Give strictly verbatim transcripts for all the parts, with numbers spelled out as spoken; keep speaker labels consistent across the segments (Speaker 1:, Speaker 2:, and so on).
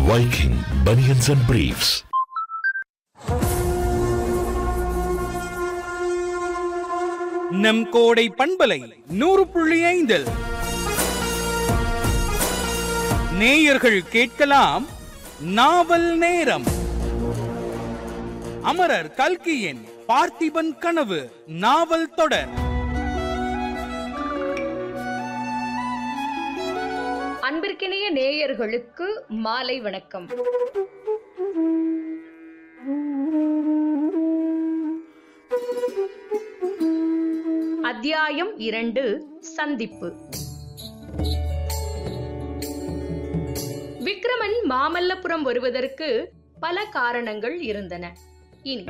Speaker 1: Viking Bunions and Briefs.
Speaker 2: நம் கோடை பண்பலை நூறு புள்ளி ஐந்தில் நேயர்கள் கேட்கலாம் நாவல் நேரம். அமரர் கல்கியின் பார்த்திபன் கனவு நாவல் தொடர்.
Speaker 3: அன்பிற்கினிய நேயர்களுக்கு மாலை வணக்கம். அத்தியாயம் இரண்டு, சந்திப்பு. விக்ரமன் மாமல்லபுரம் வருவதற்கு பல காரணங்கள் இருந்தன. இனி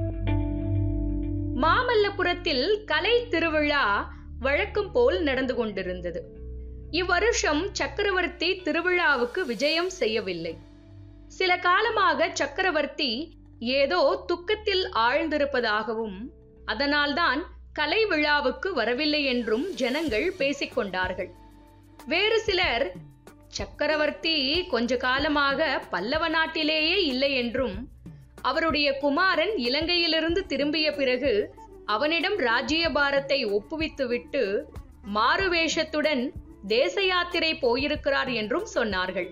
Speaker 3: மாமல்லபுரத்தில் கலை திருவிழா வழக்கம் போல் நடந்து கொண்டிருந்தது. இவ்வருஷம் சக்கரவர்த்தி திருவிழாவுக்கு விஜயம் செய்யவில்லை. சில காலமாக சக்கரவர்த்தி ஏதோ துக்கத்தில் ஆழ்ந்திருப்பதாகவும் அதனால்தான் கலை விழாவுக்கு வரவில்லை என்றும் ஜனங்கள் பேசிக்கொண்டார்கள். வேறு சிலர் சக்கரவர்த்தி கொஞ்ச காலமாக பல்லவ நாட்டிலேயே இல்லை என்றும் அவருடைய குமாரன் இலங்கையிலிருந்து திரும்பிய பிறகு அவனிடம் ராஜ்யபாரத்தை ஒப்புவித்துவிட்டு மாறுவேஷத்துடன் தேச யாத்திரை போயிருக்கிறார் என்றும் சொன்னார்கள்.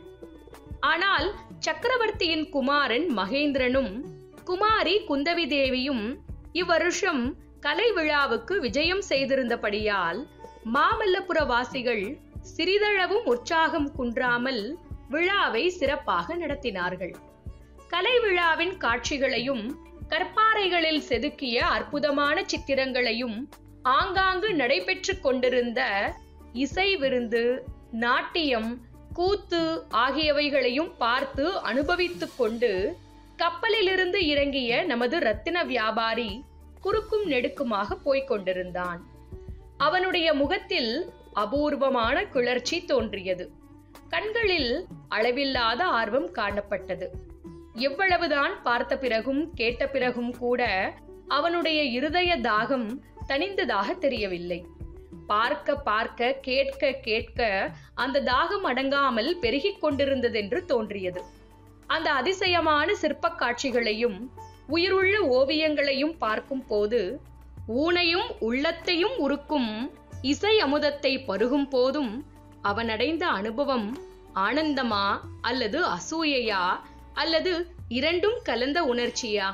Speaker 3: ஆனால் சக்கரவர்த்தியின் குமாரன் மகேந்திரனும் குமாரி குந்தவி தேவியும் இவ்வருஷம் கலை விழாவுக்கு விஜயம் செய்திருந்தபடியால் மாமல்லபுர வாசிகள் சிறிதளவும் உற்சாகம் குன்றாமல் விழாவை சிறப்பாக நடத்தினார்கள். கலை விழாவின் காட்சிகளையும் கற்பாறைகளில் செதுக்கிய அற்புதமான சித்திரங்களையும் ஆங்காங்கு நடைபெற்று கொண்டிருந்த இசை விருந்து, நாட்டியம், கூத்து ஆகியவைகளையும் பார்த்து அனுபவித்துக் கொண்டு கப்பலிலிருந்து இறங்கிய நமது ரத்தின வியாபாரி குறுக்கும் நெடுக்குமாக போய்க் கொண்டிருந்தான். அவனுடைய முகத்தில் அபூர்வமான கிளர்ச்சி தோன்றியது. கண்களில் அளவில்லாத ஆர்வம் காணப்பட்டது. எவ்வளவுதான் பார்த்த பிறகும் கேட்ட பிறகும் கூட அவனுடைய இருதய தாகம் தணிந்ததாக தெரியவில்லை. பார்க்க பார்க்க கேட்க கேட்க அந்த தாகம் அடங்காமல் பெருகிக் கொண்டிருந்ததென்று தோன்றியது. அந்த அதிசயமான சிற்ப காட்சிகளையும் உயிருள்ள ஓவியங்களையும் பார்க்கும் போது ஊனையும் உள்ளத்தையும் உருக்கும் இசை அமுதத்தை பருகும் போதும் அவன் அடைந்த அனுபவம் ஆனந்தமா அல்லது அசூயையா அல்லது இரண்டும் கலந்த உணர்ச்சியா?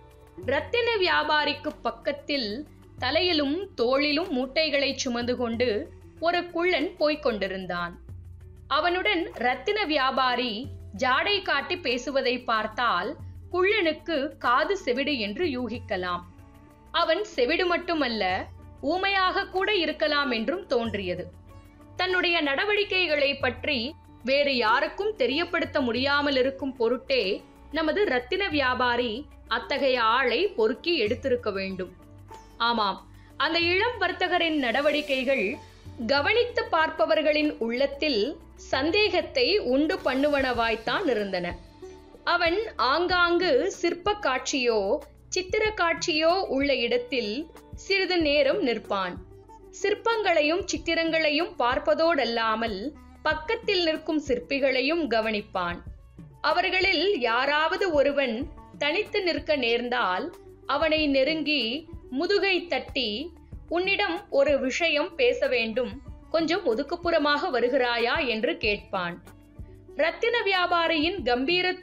Speaker 3: ரத்தின வியாபாரிக்கு பக்கத்தில் தலையிலும் தோளிலும் மூட்டைகளை சுமந்து கொண்டு ஒரு குள்ளன் போய்க் கொண்டிருந்தான். அவனுடன் ரத்தின வியாபாரி ஜாடை காட்டி பேசுவதை பார்த்தால் குள்ளனுக்கு காது செவிடு என்று யூகிக்கலாம். அவன் செவிடு மட்டுமல்ல, ஊமையாக கூட இருக்கலாம் என்றும் தோன்றியது. தன்னுடைய நடவடிக்கைகளை பற்றி வேறு யாருக்கும் தெரியப்படுத்த முடியாமல் இருக்கும் பொருட்டே நமது ரத்தின வியாபாரி அத்தகைய ஆளை பொறுக்கி எடுத்திருக்க வேண்டும். ஆமாம், அந்த இளம் வர்த்தகரின் நடவடிக்கைகள் கவனித்து பார்ப்பவர்களின் உள்ளத்தில் சந்தேகத்தை உண்டு பண்ணுவனவாய்த்தான் இருந்தன. அவன் ஆங்காங்கு சிற்ப காட்சியோ சித்திர காட்சியோ உள்ள இடத்தில் சிறிது நேரம் நிற்பான். சிற்பங்களையும் சித்திரங்களையும் பார்ப்பதோடல்லாமல் பக்கத்தில் நிற்கும் சிற்பிகளையும் கவனிப்பான். அவர்களில் யாராவது ஒருவன் தனித்து நிற்க நேர்ந்தால் அவனை நெருங்கி முதுகை தட்டி, உன்னிடம் ஒரு விஷயம் பேச வேண்டும், கொஞ்சம் ஒதுக்குப்புறமாக வருகிறாயா என்று கேட்பான். ரத்தின வியாபாரியின் கம்பீர